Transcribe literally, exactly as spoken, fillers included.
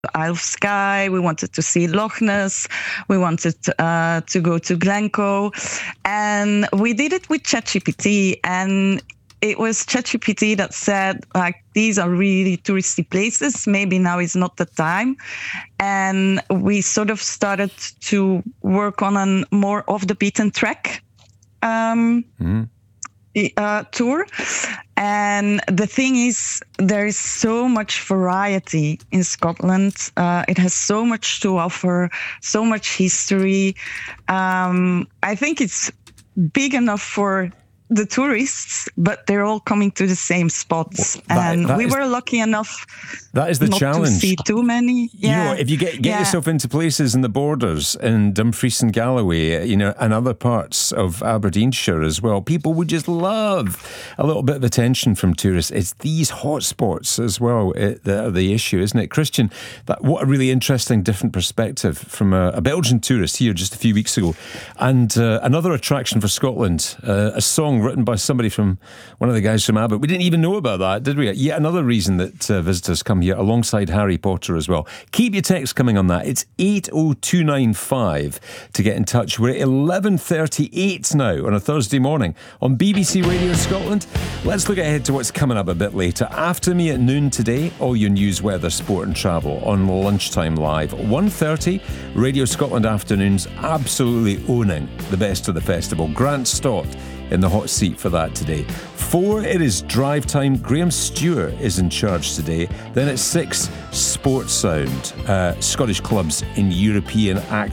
Isle of Skye, we wanted to see Loch Ness, we wanted uh, to go to Glencoe, and we did it with ChatGPT, and it was ChatGPT that said, like, these are really touristy places, maybe now is not the time. And we sort of started to work on a more off the beaten track um, mm. uh, tour. And the thing is, there is so much variety in Scotland. Uh, it has so much to offer, so much history. Um, I think it's big enough for the tourists, but they're all coming to the same spots. Well, that, and that we is, were lucky enough that is the not challenge. to see too many. Yeah. You know, if you get, get yeah. yourself into places in the borders, in Dumfries and Galloway, you know, and other parts of Aberdeenshire as well, people would just love a little bit of attention from tourists. It's these hotspots as well it, that are the issue, isn't it? Christian, that, what a really interesting, different perspective from a, a Belgian tourist here just a few weeks ago. And uh, another attraction for Scotland, uh, a song written by somebody from one of the guys from Abbott. We didn't even know about that, did we? Yet another reason that uh, visitors come here alongside Harry Potter as well. Keep your text coming on that. It's eight oh two nine five to get in touch. We're at eleven thirty-eight now on a Thursday morning on B B C Radio Scotland. Let's look ahead to what's coming up a bit later. After me at noon today, all your news, weather, sport and travel on Lunchtime Live. one thirty, Radio Scotland Afternoons, absolutely owning the best of the festival. Grant Stott in the hot seat for that today. Four, it is drive time. Graham Stewart is in charge today. Then at six, Sports Sound, uh, Scottish clubs in European action.